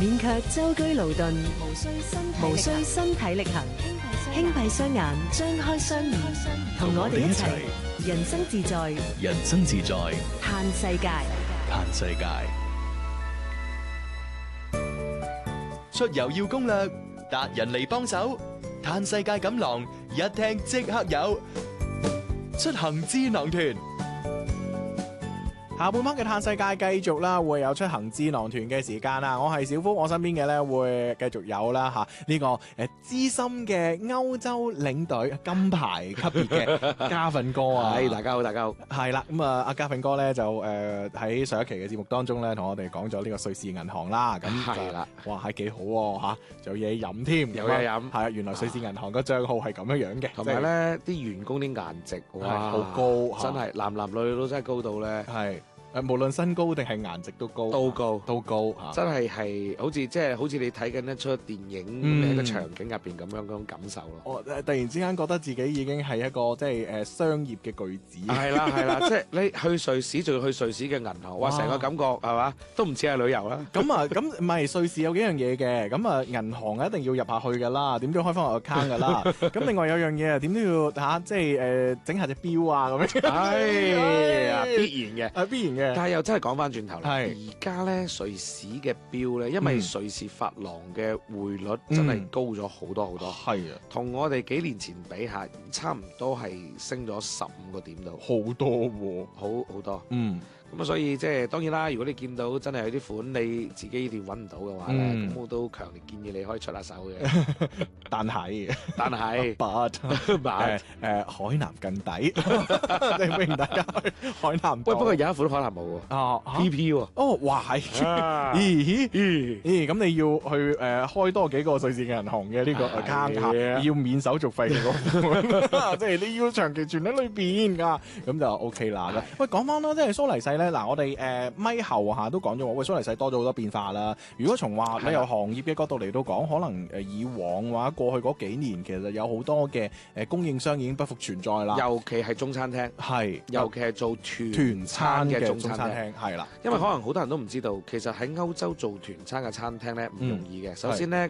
免卻舟車勞頓，無需身體力行，輕閉雙眼，張開雙耳，同我哋一齊人生自在， 人生自在， 嘆世界。 嘆世界。出遊要攻略，達人嚟幫手，嘆世界錦囊一聽即刻有，出行智囊團。 下半 part 嘅嘆世界繼續啦，會有出行智囊團嘅時間啦。我係小夫，我身邊嘅咧會繼續有啦吓呢個資深嘅歐洲領隊金牌級別嘅嘉奮哥啊！ 係大家好，大家好。 係啦，咁啊阿嘉奮哥咧就喺上一期嘅節目當中咧同我哋講咗呢個瑞士銀行啦，咁係啦， 哇係幾好喎吓，仲有嘢飲添， 有嘢飲。 係啊，原來瑞士銀行個帳號係咁樣樣嘅， 同埋咧啲員工啲顏值哇好高， 真係男男女女都真係高到咧。 係。無論身高定係顏值都高，都高， 真係好似你睇緊一出電影咁喺個場景入邊咁樣嗰種感受咯。 我突然之間覺得自己已經係一個即係商業嘅巨子。 係啦，即係你去瑞士仲要去瑞士嘅銀行，哇！成個感覺係嘛，都唔似係旅遊啦。 咁唔係瑞士有幾樣嘢嘅，咁啊銀行一定要入下去㗎啦，點都要開翻個 account 㗎啦。咁另外有樣嘢啊，點都要即係整下隻錶啊咁樣。 係必然嘅， 必然嘅。 但係又真係講翻轉頭啦， 係而家咧瑞士嘅錶咧，因為瑞士法郎嘅匯率真係高咗好多好多， 係啊， 同我哋幾年前比下，差唔多係升咗15個點度， 好多喎， 好多，咁啊，所以即係當然啦，如果你見到真係有啲款你自己呢段揾唔到嘅話咧，咁我都強烈建議你可以出下手嘅。 但係海南更抵，即係歡迎大家去海南。 喂，不過有一款海南冇喎，PP 喎。 哦，哇係，咦，咁你要去開多幾個瑞士銀行嘅呢個 account，要免手續費嘅嗰，即係你要長期存喺裏邊㗎，咁就 OK 啦。喂，講翻啦，即係蘇黎世咧，嗱我哋咪後下都講咗，喂蘇黎世多咗好多變化啦。如果從話旅遊行業嘅角度嚟到講，可能以往嘅話過去嗰幾年其實有好多嘅供應商已經不復存在啦。 尤其係中餐廳，尤其係做團餐嘅中餐廳， 係啦。 因為可能好多人都唔知道，其實喺歐洲做團餐嘅餐廳咧唔容易嘅。首先咧，